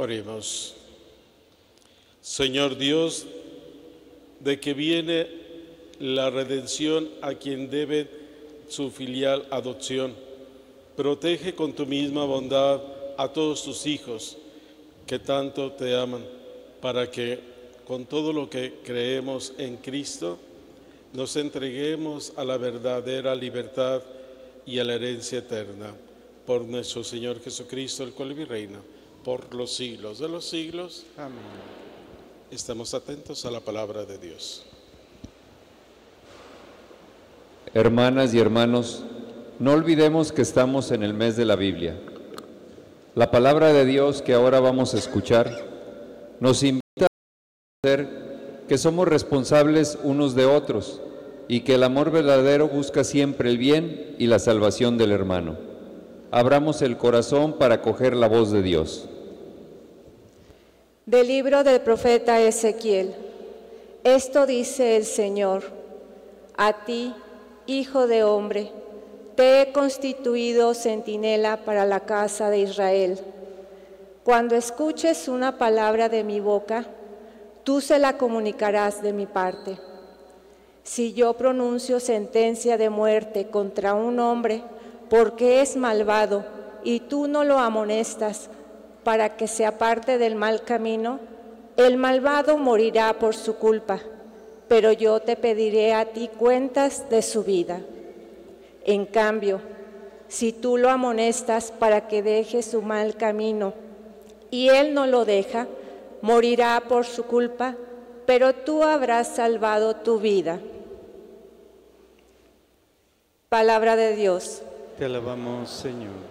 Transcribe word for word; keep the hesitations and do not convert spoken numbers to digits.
Oremos. Señor Dios, de que viene la redención a quien debe su filial adopción, protege con tu misma bondad a todos tus hijos que tanto te aman, para que con todo lo que creemos en Cristo nos entreguemos a la verdadera libertad y a la herencia eterna. Por nuestro Señor Jesucristo, el cual vive y reina por los siglos de los siglos. Amén. Estamos atentos a la palabra de Dios. Hermanas y hermanos, no olvidemos que estamos en el mes de la Biblia. La palabra de Dios que ahora vamos a escuchar nos invita a conocer que somos responsables unos de otros y que el amor verdadero busca siempre el bien y la salvación del hermano. Abramos el corazón para acoger la voz de Dios. Del libro del profeta Ezequiel. Esto dice el Señor: a ti, hijo de hombre, te he constituido centinela para la casa de Israel. Cuando escuches una palabra de mi boca, tú se la comunicarás de mi parte. Si yo pronuncio sentencia de muerte contra un hombre porque es malvado y tú no lo amonestas para que se aparte del mal camino, el malvado morirá por su culpa, pero yo te pediré a ti cuentas de su vida. En cambio, si tú lo amonestas para que deje su mal camino y él no lo deja, morirá por su culpa, pero tú habrás salvado tu vida. Palabra de Dios. Te alabamos, Señor.